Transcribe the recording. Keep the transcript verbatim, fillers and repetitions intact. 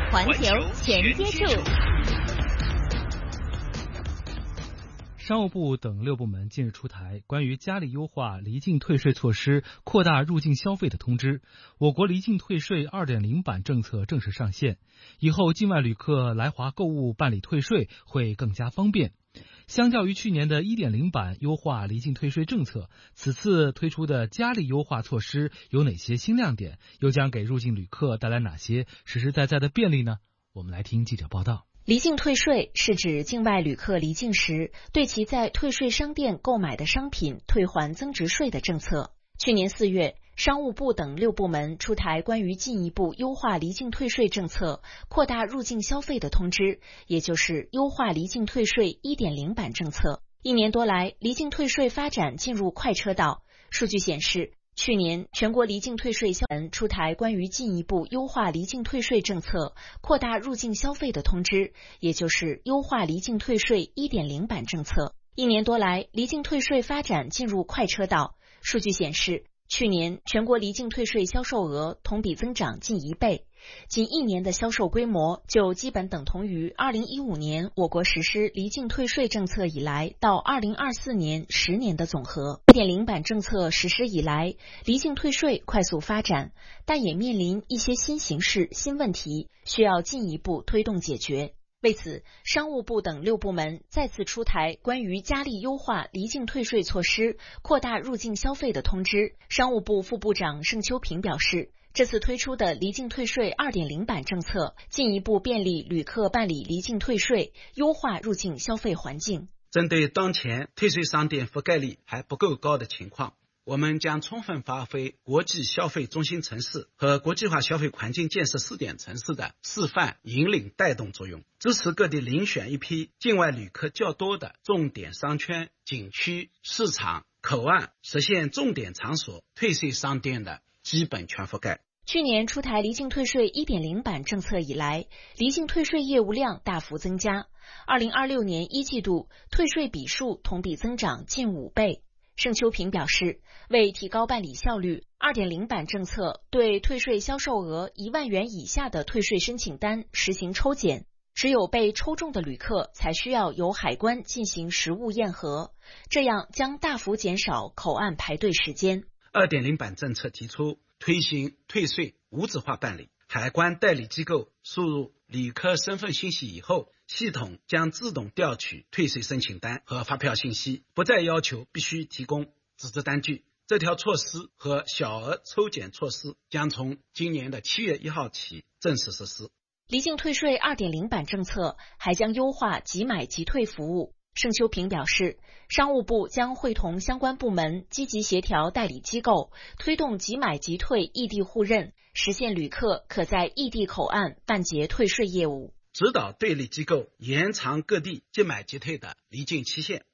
环球全接触。 商务部等六部门近日出台关于加力优化离境退税措施、扩大入境消费的通知，我国离境退税 二点零 版政策正式上线，以后境外旅客来华购物办理退税会更加方便。相较于去年的 一点零 版优化离境退税政策，此次推出的加力优化措施有哪些新亮点，又将给入境旅客带来哪些实实在在的便利呢？我们来听记者报道。 离境退税是指境外旅客离境时，对其在退税商店购买的商品退还增值税的政策。去年四月，商务部等六部门出台关于进一步优化离境退税政策、扩大入境消费的通知，也就是优化离境退税 一点零 版政策。一年多来，离境退税发展进入快车道。数据显示，去年全国离境退税消费出台关于进一步优化离境退税政策、扩大入境消费的通知，也就是优化离境退税 一点零 版政策。一年多来，离境退税发展进入快车道。数据显示，去年全国离境退税销售额同比增长近一倍，仅一年的销售规模就基本等同于二零一五年我国实施离境退税政策以来到二零二四年十年的总和。 一点零 版政策实施以来，离境退税快速发展，但也面临一些新形势、新问题，需要进一步推动解决。为此，商务部等六部门再次出台关于加力优化离境退税措施、扩大入境消费的通知。商务部副部长盛秋平表示，这次推出的离境退税 二点零 版政策，进一步便利旅客办理离境退税，优化入境消费环境。 针对当前退税商店覆盖率还不够高的情况，我们将充分发挥国际消费中心城市和国际化消费环境建设试点城市的示范引领带动作用，支持各地遴选一批境外旅客较多的重点商圈、景区、市场、口岸，实现重点场所退税商店的基本全覆盖。 去年出台离境退税 一点零 版政策以来，离境退税业务量大幅增加。二零二六年一季度退税笔数同比增长近五倍。盛秋平表示，为提高办理效率 ，二点零 版政策对退税销售额一万元以下的退税申请单实行抽检，只有被抽中的旅客才需要由海关进行实物验核，这样将大幅减少口岸排队时间。 二点零 版政策提出推行退税无纸化办理，海关代理机构输入旅客身份信息以后，系统将自动调取退税申请单和发票信息，不再要求必须提供纸质单据。这条措施和小额抽检措施将从今年的七月一号起正式实施。 离境退税 二点零 版政策还将优化即买即退服务。盛秋平表示，商务部将会同相关部门积极协调代理机构，推动即买即退异地互认，实现旅客可在异地口岸办结退税业务。 指导对立机构延长各地即买即退的离境期限，